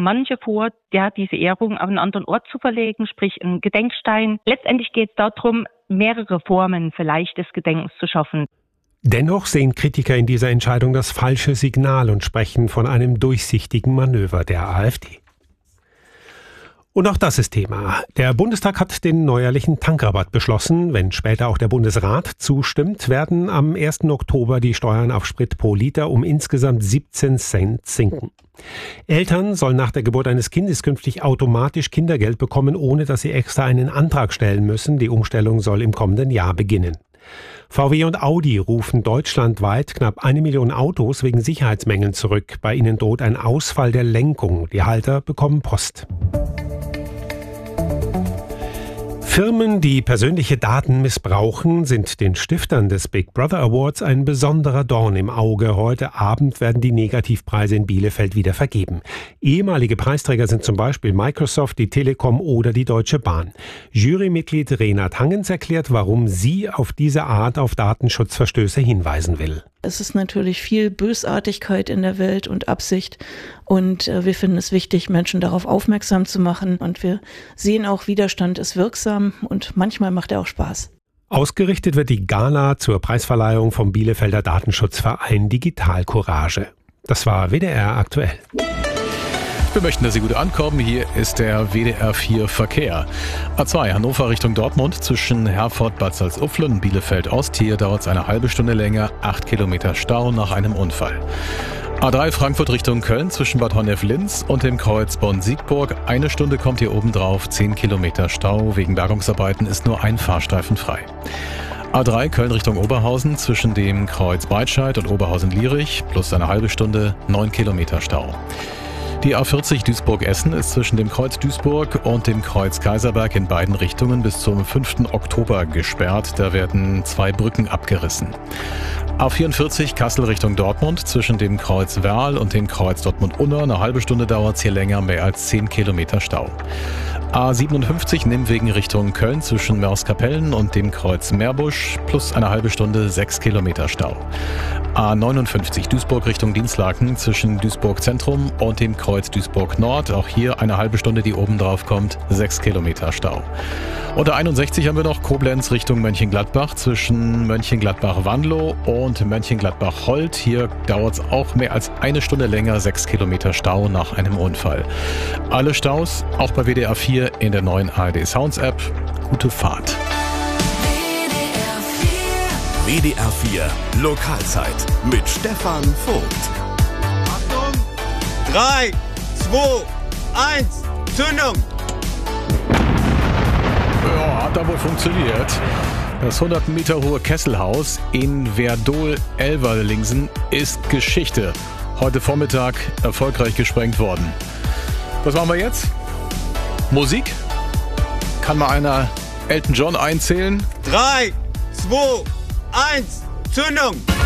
manche vor, diese Ehrung auf einen anderen Ort zu verlegen, sprich einen Gedenkstein. Letztendlich geht es darum, mehrere Formen vielleicht des Gedenkens zu schaffen. Dennoch sehen Kritiker in dieser Entscheidung das falsche Signal und sprechen von einem durchsichtigen Manöver der AfD. Und auch das ist Thema. Der Bundestag hat den neuerlichen Tankrabatt beschlossen. Wenn später auch der Bundesrat zustimmt, werden am 1. Oktober die Steuern auf Sprit pro Liter um insgesamt 17 Cent sinken. Eltern sollen nach der Geburt eines Kindes künftig automatisch Kindergeld bekommen, ohne dass sie extra einen Antrag stellen müssen. Die Umstellung soll im kommenden Jahr beginnen. VW und Audi rufen deutschlandweit knapp 1 Million Autos wegen Sicherheitsmängeln zurück. Bei ihnen droht ein Ausfall der Lenkung. Die Halter bekommen Post. Firmen, die persönliche Daten missbrauchen, sind den Stiftern des Big Brother Awards ein besonderer Dorn im Auge. Heute Abend werden die Negativpreise in Bielefeld wieder vergeben. Ehemalige Preisträger sind zum Beispiel Microsoft, die Telekom oder die Deutsche Bahn. Jurymitglied Renat Hangens erklärt, warum sie auf diese Art auf Datenschutzverstöße hinweisen will. Es ist natürlich viel Bösartigkeit in der Welt und Absicht und wir finden es wichtig, Menschen darauf aufmerksam zu machen und wir sehen auch, Widerstand ist wirksam und manchmal macht er auch Spaß. Ausgerichtet wird die Gala zur Preisverleihung vom Bielefelder Datenschutzverein Digital Courage. Das war WDR aktuell. Wir möchten, dass Sie gut ankommen. Hier ist der WDR 4 Verkehr. A2 Hannover Richtung Dortmund zwischen Herford, Bad Salzuflen und Bielefeld Ost. Hier dauert es eine halbe Stunde länger, 8 Kilometer Stau nach einem Unfall. A3 Frankfurt Richtung Köln zwischen Bad Honnef-Linz und dem Kreuz Bonn-Siegburg. Eine Stunde kommt hier obendrauf, 10 Kilometer Stau. Wegen Bergungsarbeiten ist nur ein Fahrstreifen frei. A3 Köln Richtung Oberhausen zwischen dem Kreuz Breitscheid und Oberhausen-Lierich plus eine halbe Stunde, 9 Kilometer Stau. Die A40 Duisburg-Essen ist zwischen dem Kreuz Duisburg und dem Kreuz Kaiserberg in beiden Richtungen bis zum 5. Oktober gesperrt. Da werden 2 Brücken abgerissen. A44 Kassel Richtung Dortmund zwischen dem Kreuz Werl und dem Kreuz Dortmund-Unna. Eine halbe Stunde dauert es hier länger, mehr als 10 Kilometer Stau. A57 Nimwegen Richtung Köln zwischen Mörskapellen und dem Kreuz Meerbusch plus eine halbe Stunde, 6 Kilometer Stau. A59 Duisburg Richtung Dinslaken zwischen Duisburg Zentrum und dem Kreuz Duisburg Nord. Auch hier eine halbe Stunde, die oben drauf kommt, 6 Kilometer Stau. Und A61 haben wir noch Koblenz Richtung Mönchengladbach zwischen Mönchengladbach-Wanlo und Mönchengladbach-Holt. Hier dauert es auch mehr als eine Stunde länger, 6 Kilometer Stau nach einem Unfall. Alle Staus, auch bei WDR 4 in der neuen ARD Sounds App. Gute Fahrt. WDR 4 Lokalzeit mit Stefan Vogt. Achtung! 3, 2, 1, Zündung! Ja, hat da wohl funktioniert. Das 100 Meter hohe Kesselhaus in Verdol-Elverlingsen ist Geschichte. Heute Vormittag erfolgreich gesprengt worden. Was machen wir jetzt? Musik? Kann mal einer Elton John einzählen? 3, 2, 1, Zündung!